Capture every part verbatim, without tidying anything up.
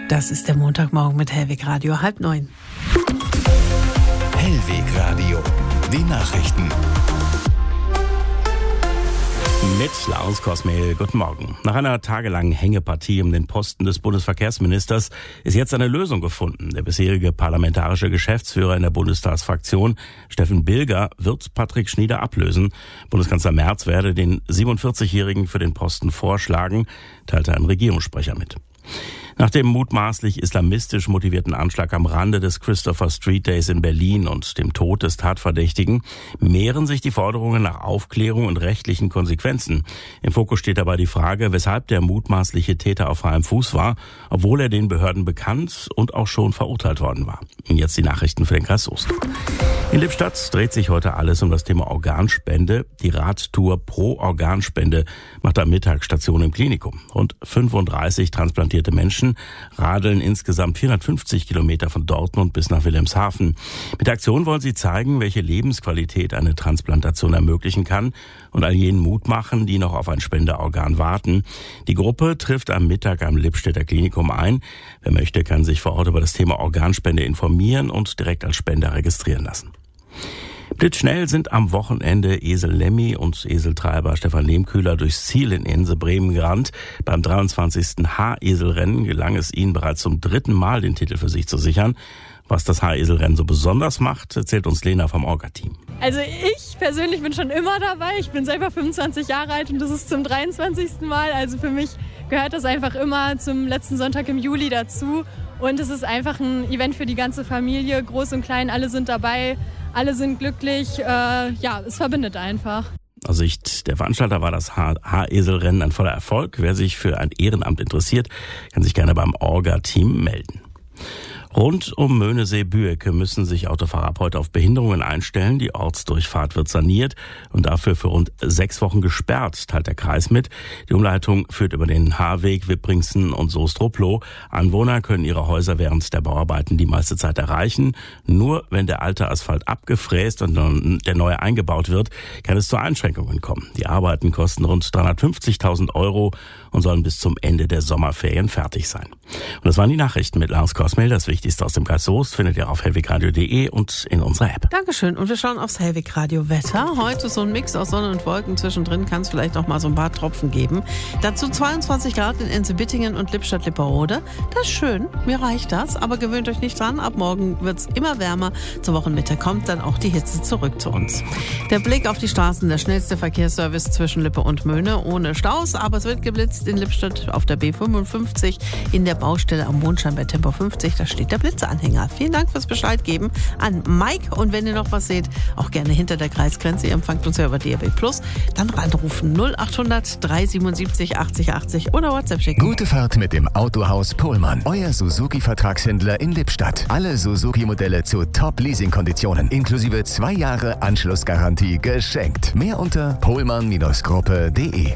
Das ist der Montagmorgen mit Hellweg Radio, halb neun. Hellweg Radio, die Nachrichten. Mit Lars Kosmehl, guten Morgen. Nach einer tagelangen Hängepartie um den Posten des Bundesverkehrsministers ist jetzt eine Lösung gefunden. Der bisherige parlamentarische Geschäftsführer in der Bundestagsfraktion, Steffen Bilger, wird Patrick Schnieder ablösen. Bundeskanzler Merz werde den siebenundvierzigjährigen für den Posten vorschlagen, teilte ein Regierungssprecher mit. Nach dem mutmaßlich islamistisch motivierten Anschlag am Rande des Christopher Street Days in Berlin und dem Tod des Tatverdächtigen mehren sich die Forderungen nach Aufklärung und rechtlichen Konsequenzen. Im Fokus steht dabei die Frage, weshalb der mutmaßliche Täter auf freiem Fuß war, obwohl er den Behörden bekannt und auch schon verurteilt worden war. Und jetzt die Nachrichten für den Kreis Soest. In Lippstadt dreht sich heute alles um das Thema Organspende. Die Radtour pro Organspende macht am Mittag Station im Klinikum. Rund fünfunddreißig transplantierte Menschen radeln insgesamt vierhundertfünfzig Kilometer von Dortmund bis nach Wilhelmshaven. Mit der Aktion wollen sie zeigen, welche Lebensqualität eine Transplantation ermöglichen kann und all jenen Mut machen, die noch auf ein Spenderorgan warten. Die Gruppe trifft am Mittag am Lippstädter Klinikum ein. Wer möchte, kann sich vor Ort über das Thema Organspende informieren und direkt als Spender registrieren lassen. Blitzschnell sind am Wochenende Esel Lemmy und Eseltreiber Stefan Lehmkühler durchs Ziel in Ense-Bremen gerannt. Beim dreiundzwanzigsten H-Eselrennen gelang es ihnen bereits zum dritten Mal, den Titel für sich zu sichern. Was das H-Eselrennen so besonders macht, erzählt uns Lena vom Orga-Team. Also ich persönlich bin schon immer dabei. Ich bin selber fünfundzwanzig Jahre alt und das ist zum dreiundzwanzigsten Mal. Also für mich gehört das einfach immer zum letzten Sonntag im Juli dazu. Und es ist einfach ein Event für die ganze Familie. Groß und klein, alle sind dabei. Alle sind glücklich. Äh, ja, es verbindet einfach. Aus Sicht der Veranstalter war das H-Eselrennen ein voller Erfolg. Wer sich für ein Ehrenamt interessiert, kann sich gerne beim Orga-Team melden. Rund um Möhnesee-Büecke müssen sich Autofahrer ab heute auf Behinderungen einstellen. Die Ortsdurchfahrt wird saniert und dafür für rund sechs Wochen gesperrt, teilt der Kreis mit. Die Umleitung führt über den Haarweg, Wippringsen und Soest-Rupplow. Anwohner können ihre Häuser während der Bauarbeiten die meiste Zeit erreichen. Nur wenn der alte Asphalt abgefräst und der neue eingebaut wird, kann es zu Einschränkungen kommen. Die Arbeiten kosten rund dreihundertfünfzigtausend Euro und sollen bis zum Ende der Sommerferien fertig sein. Und das waren die Nachrichten mit Lars Kosmehl. Das Wichtigste aus dem Kreis Soest findet ihr auf hellwegradio punkt de und in unserer App. Dankeschön. Und wir schauen aufs Hellweg Radio Wetter. Heute so ein Mix aus Sonne und Wolken. Zwischendrin kann es vielleicht noch mal so ein paar Tropfen geben. Dazu zweiundzwanzig Grad in Ense-Bittingen und Lippstadt-Lipperode. Das ist schön. Mir reicht das. Aber gewöhnt euch nicht dran. Ab morgen wird es immer wärmer. Zur Wochenmitte kommt dann auch die Hitze zurück zu uns. Der Blick auf die Straßen. Der schnellste Verkehrsservice zwischen Lippe und Möhne. Ohne Staus. Aber es wird geblitzt in Lippstadt auf der B fünfundfünfzig. In der Baustelle am Mondschein bei Tempo fünfzig. Da steht der Blitzeanhänger. Vielen Dank fürs Bescheid geben an Mike. Und wenn ihr noch was seht, auch gerne hinter der Kreisgrenze. Ihr empfangt uns ja über D A B Plus. Dann anrufen null acht hundert drei siebenundsiebzig achtzig achtzig oder WhatsApp schicken. Gute Fahrt mit dem Autohaus Pohlmann. Euer Suzuki-Vertragshändler in Lippstadt. Alle Suzuki-Modelle zu Top-Leasing-Konditionen. Inklusive zwei Jahre Anschlussgarantie geschenkt. Mehr unter pohlmann Gruppe punkt de.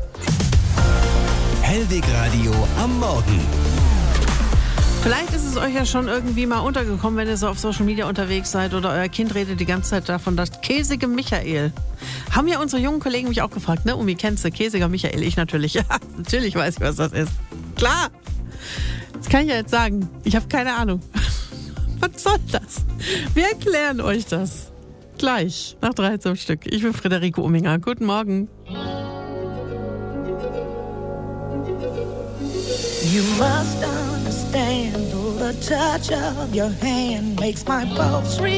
Hellweg Radio am Morgen. Vielleicht ist es euch ja schon irgendwie mal untergekommen, wenn ihr so auf Social Media unterwegs seid oder euer Kind redet die ganze Zeit davon, das käsige Michael. Haben ja unsere jungen Kollegen mich auch gefragt, ne? Umi, kennst du käsiger Michael? Ich natürlich. Ja, natürlich weiß ich, was das ist. Klar. Das kann ich ja jetzt sagen. Ich habe keine Ahnung. Was soll das? Wir erklären euch das. Gleich, nach dreizehn Stück. Ich bin Friederike Uminger. Guten Morgen. You must understand, though the touch of your hand makes my pulse reach.